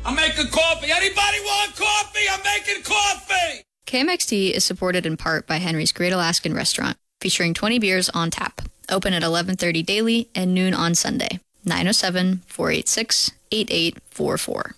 I'm making coffee. Anybody want coffee? I'm making coffee. KMXT is supported in part by Henry's Great Alaskan Restaurant, featuring 20 beers on tap. Open at 11:30 daily and noon on Sunday. 907-486-8844.